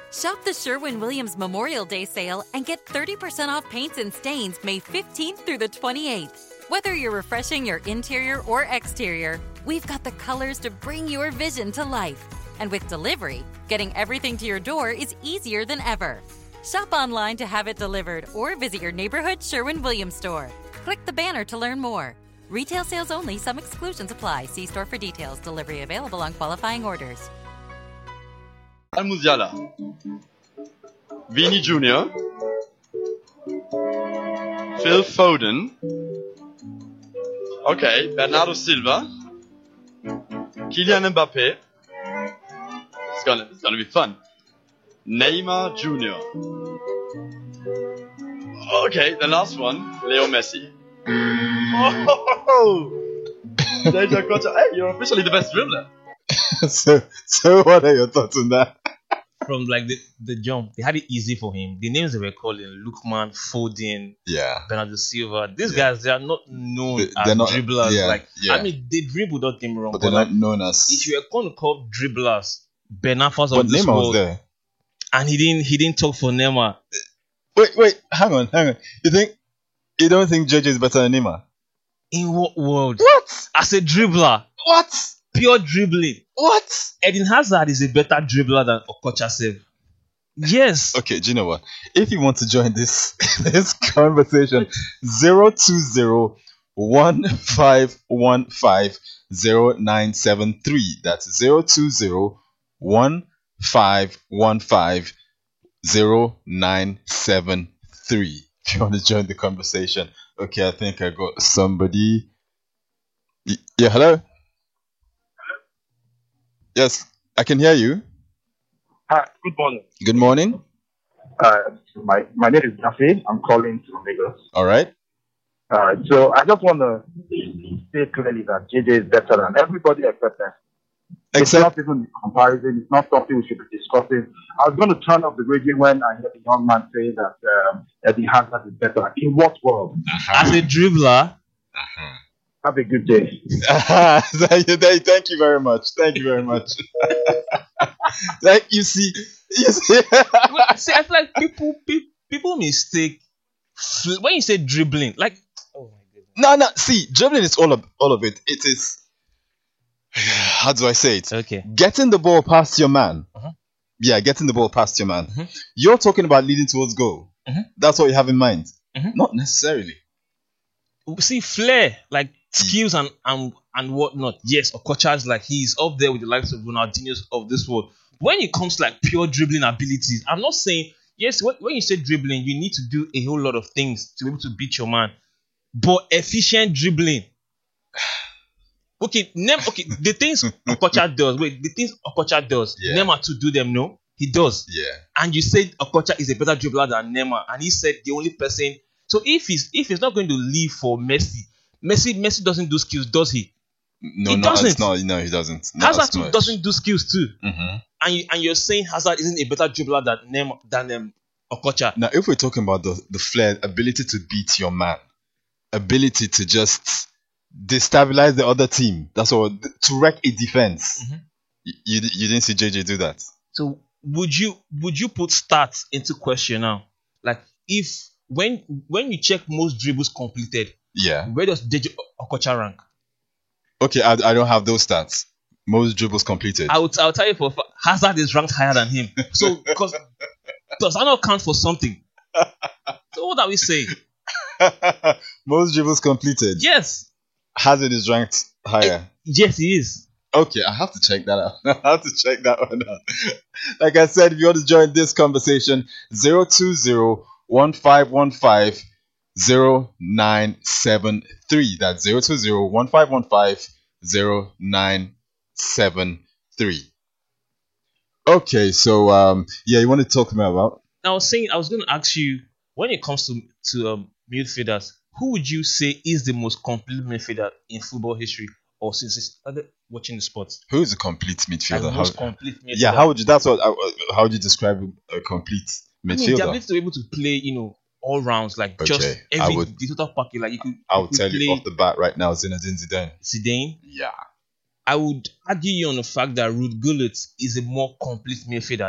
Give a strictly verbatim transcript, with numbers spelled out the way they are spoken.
Shop the Sherwin-Williams Memorial Day sale and get thirty percent off paints and stains May fifteenth through the twenty-eighth. Whether you're refreshing your interior or exterior, we've got the colors to bring your vision to life. And with delivery, getting everything to your door is easier than ever. Shop online to have it delivered or visit your neighborhood Sherwin-Williams store. Click the banner to learn more. Retail sales only. Some exclusions apply. See store for details. Delivery available on qualifying orders. Al-Musiala, Vini Junior, Phil Foden, okay, Bernardo Silva, Kylian Mbappé. It's gonna, it's gonna be fun. Neymar Junior Okay, the last one, Leo Messi. Oh, J J Okocha, hey, you're officially the best dribbler. so, so what are your thoughts on that? From like the, the jump, they had it easy for him. The names they were calling Lookman, Foden, Yeah. Bernardo Silva. These Yeah. guys, they are not known They- as they're not- dribblers. yeah, like yeah. I mean, they dribble, don't get me wrong. But But, they're like, not known as. if you were going to call dribblers, Benafas But of this Neymar was world, there. and he didn't he didn't talk for Neymar. Wait, wait, hang on, hang on. You think you don't think J J is better than Neymar? In what world? What? As a dribbler, What? pure dribbling. What? Eden Hazard is a better dribbler than Okocha Save. Yes. Okay, do you know what? If you want to join this this conversation, zero two zero one five one five zero nine seven three. That's zero two zero one five one five zero nine seven three. If you want to join the conversation. Okay, I think I got somebody. Y- Yeah, hello? Yes, I can hear you. Hi, good morning. Good morning. Uh, my my name is Nafi. I'm calling from Lagos. All right. Uh, so I just want to say clearly that J J is better than everybody except that. It's Except not even a comparison. It's not something we should be discussing. I was going to turn off the radio when I heard the young man say that um, Eddie Hazard is better. In what world? As a dribbler, Have a good day. thank you, thank thank you very much. Thank you very much. Like you see, you see. Well, see, I feel like people pe- people mistake fl- when you say dribbling, like oh my goodness. no, no. See, dribbling is all of all of it. It is. How do I say it? Okay. Getting the ball past your man. Uh-huh. Yeah, getting the ball past your man. Mhm. You're talking about leading towards goal. Mhm. That's what you have in mind. Mhm. Not necessarily. See flair, like skills and and and whatnot. Yes, Okocha is like he's up there with the likes of Ronaldinho of this world. When it comes to like pure dribbling abilities, I'm not saying yes. When, when you say dribbling, you need to do a whole lot of things to be able to beat your man. But efficient dribbling. Okay, name okay the things Okocha does. Wait, the things Okocha does. Yeah. Neymar to do them. No, he does. Yeah. And you said Okocha is a better dribbler than Neymar, and he said the only person. So if he's if he's not going to leave for Messi, Messi Messi doesn't do skills, does he? No, He no, doesn't. it's not. No, he doesn't. Not Hazard as too much. doesn't do skills too, Mm-hmm. and you, and you're saying Hazard isn't a better dribbler than Neymar than um, Okocha. Now, if we're talking about the, the flair, ability to beat your man, ability to just destabilize the other team, that's all, to wreck a defense. Mhm. You, you you didn't see J J do that. So would you would you put stats into question now? Like if when when you check most dribbles completed, Yeah. where does J J Okocha rank? Okay, I, I don't have those stats. Most dribbles completed. I would I'll tell you for a fact, Hazard is ranked higher than him. So because does that not count for something? So what are we saying? Most dribbles completed. Yes, Hazard is ranked higher. yes, he is. Okay, I have to check that out. I have to check that one out. Like I said, if you want to join this conversation, zero two zero one five one five zero nine seven three. That's zero two zero one five one five zero nine seven three. Okay, so um, yeah, you want to talk to me about? I was saying I was going to ask you when it comes to to um, midfielders, who would you say is the most complete midfielder in football history, or since you started watching the sport? Who is a complete Like midfielder? the How, most complete midfielder. yeah, how would you? That's what. uh, How would you describe a complete I mean, the midfielder? ability to be able to play, you know, all rounds, like just Okay, I every would- the total package. Like you could, I you would could tell play you off the bat right now, Zinedine Zidane. Zidane. Yeah. I would argue you on the fact that Ruud Gullit is a more complete midfielder